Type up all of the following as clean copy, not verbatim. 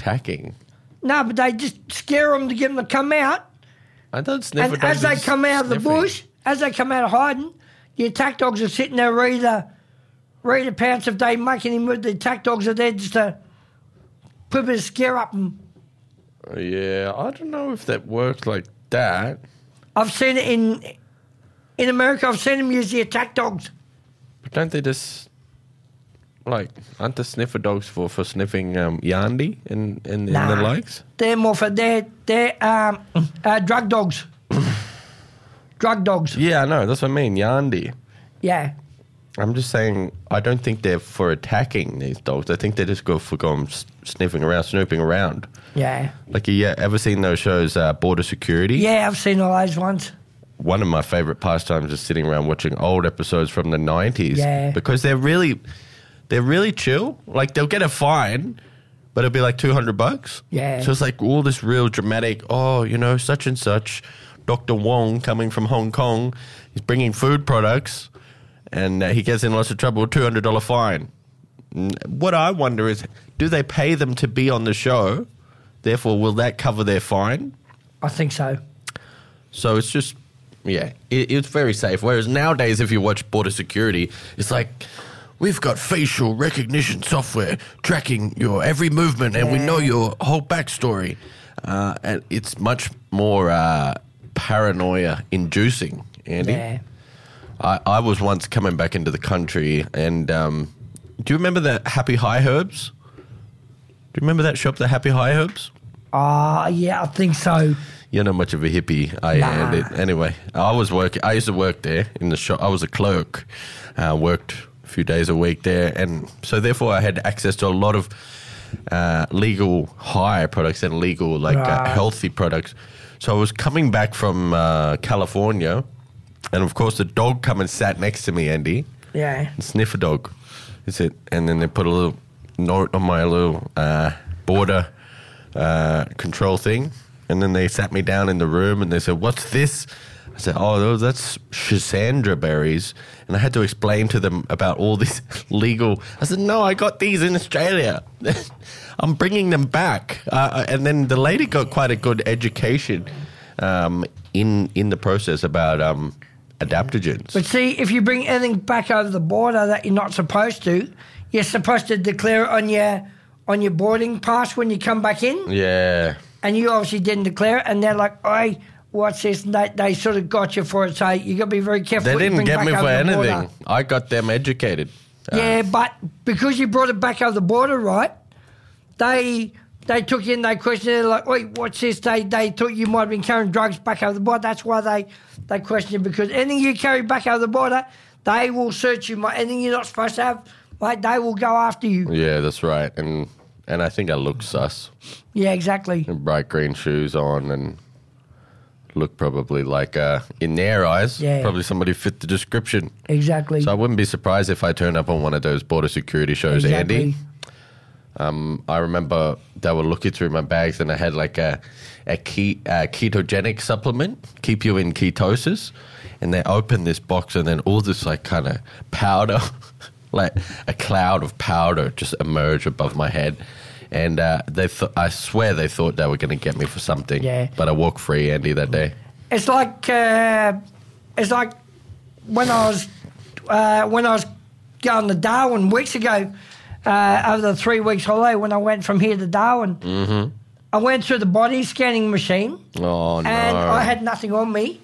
attacking. No, but they just scare them to get them to come out. I thought sniffer And dogs as they are come out of the sniffing. bush, as they come out of hiding, the attack dogs are sitting there ready to pounce if they make any move. The attack dogs are there just to put a bit of scare up them. Yeah, I don't know if that works like that. I've seen it in America. I've seen them use the attack dogs. But don't they just, like, aren't the sniffer dogs for sniffing Yandi and the likes? They're more for they're drug dogs. Drug dogs. Yeah, I know. That's what I mean. Yandi. Yeah. I'm just saying, I don't think they're for attacking these dogs. I think they just go for going sniffing around, snooping around. Yeah. Like, you ever seen those shows, Border Security? Yeah, I've seen all those ones. One of my favourite pastimes is sitting around watching old episodes from the 90s. Yeah. Because they're really chill. Like, they'll get a fine, but it'll be like $200. Yeah. So it's like all this real dramatic, such and such, Dr. Wong coming from Hong Kong, he's bringing food products, and he gets in lots of trouble, $200 fine. What I wonder is, do they pay them to be on the show? Therefore, will that cover their fine? I think so. So it's just, it's very safe. Whereas nowadays, if you watch Border Security, it's like, we've got facial recognition software tracking your every movement, and we know your whole backstory. And it's much more paranoia-inducing, Andy. Yeah. I was once coming back into the country, and do you remember the Happy High Herbs? Do you remember that shop, the Happy High Herbs? Yeah, I think so. You're not much of a hippie. Anyway, I used to work there in the shop. I was a clerk. Worked a few days a week there, and so therefore I had access to a lot of legal high products and legal healthy products. So I was coming back from California, and of course the dog come and sat next to me, Andy. Yeah. Sniffer dog, is it? And then they put a little note on my little border control thing, and then they sat me down in the room and they said, "What's this?" I said, that's Schisandra berries. And I had to explain to them about all this legal. I said, no, I got these in Australia. I'm bringing them back. And then the lady got quite a good education in the process about adaptogens. But see, if you bring anything back over the border that you're not supposed to, you're supposed to declare it on your boarding pass when you come back in. Yeah. And you obviously didn't declare it, and they're like, "Oi, what's this?" And they sort of got you for it. So you got to be very careful. They didn't get me for anything. Border. I got them educated. Yeah, but because you brought it back over the border, right? They took you in, they questioned it, like, "Wait, what's this?" They thought you might have been carrying drugs back over the border. That's why they questioned you, because anything you carry back over the border, they will search you. Anything you're not supposed to have, they will go after you. Yeah, that's right. And I think I look sus. Yeah, exactly. And bright green shoes on and look probably like, in their eyes, probably somebody fit the description. Exactly. So I wouldn't be surprised if I turned up on one of those border security shows, exactly. Andy. I remember they were looking through my bags and I had like a ketogenic supplement, keep you in ketosis. And they opened this box and then all this like kind of powder, like a cloud of powder just emerged above my head. And I swear they thought they were going to get me for something. Yeah. But I walked free, Andy, that day. It's like when I was going to Darwin weeks ago, over the 3 weeks holiday when I went from here to Darwin. Mm-hmm. I went through the body scanning machine. Oh, no. And I had nothing on me.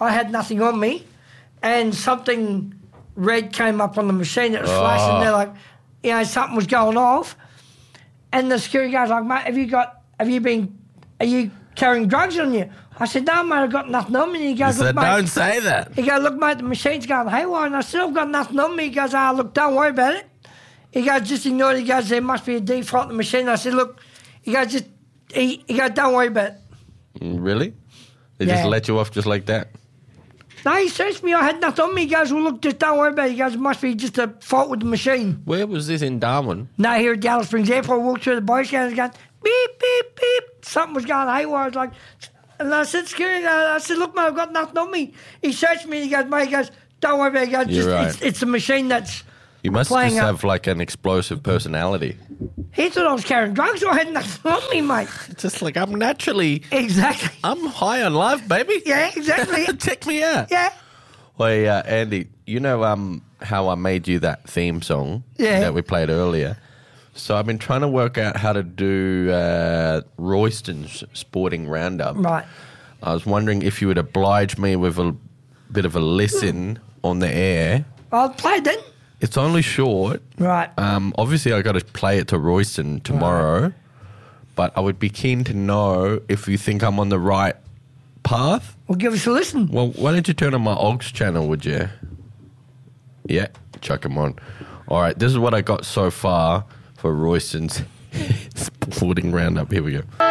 And something red came up on the machine. It was flashing. They're like, something was going off. And the security guy's like, "Mate, are you carrying drugs on you?" I said, "No, mate, I've got nothing on me." And he goes, He said, "Look, mate." don't say that. He goes, "Look, mate, the machine's going haywire." And I said, "I've got nothing on me." He goes, "Look, don't worry about it." He goes, "Just ignore it." He goes, "There must be a default in the machine." I said, "Look," he goes, he goes, "Don't worry about it." Really? They just let you off just like that? No, he searched me. I had nothing on me. He goes, "Well, look, just don't worry about it." He goes, "It must be just a fault with the machine." Where was this, in Darwin? No, here at Dallas Springs Airport. I walked through the body scan and going, beep, beep, beep. Something was going haywire. I was like, and I said, "Security," I said, "Look, mate, I've got nothing on me." He searched me and he goes, "Mate," he goes, "Don't worry about it." He goes, You're right. It's a machine that's You must playing just up. have like an explosive personality. He thought I was carrying drugs. I had nothing on me, mate. Just like I'm naturally, Exactly. I'm high on life, baby. Yeah, exactly. Check me out. Yeah. Well, Andy, you know how I made you that theme song that we played earlier? So I've been trying to work out how to do Royston's Sporting Roundup. Right. I was wondering if you would oblige me with a bit of a listen on the air. I'll play then. It's only short. Right. Obviously, I got to play it to Royston tomorrow. Right. But I would be keen to know if you think I'm on the right path. Well, give us a listen. Well, why don't you turn on my Ogs channel, would you? Yeah, chuck him on. All right, this is what I got so far for Royston's Sporting Roundup. Here we go.